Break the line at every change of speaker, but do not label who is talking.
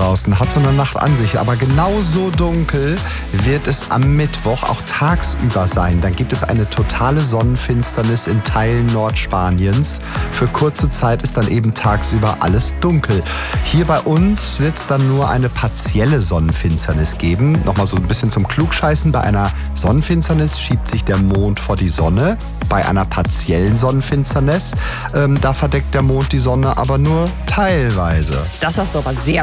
draußen, hat so eine Nacht an sich. Aber genauso dunkel wird es am Mittwoch auch tagsüber sein. Dann gibt es eine totale Sonnenfinsternis in Teilen Nordspaniens. Für kurze Zeit ist dann eben tagsüber alles dunkel. Hier bei uns wird es dann nur eine partielle Sonnenfinsternis geben. Nochmal so ein bisschen zum Klugscheißen. Bei einer Sonnenfinsternis schiebt sich der Mond vor die Sonne. Bei einer partiellen Sonnenfinsternis, da verdeckt der Mond die Sonne aber nur teilweise.
Das hast du aber sehr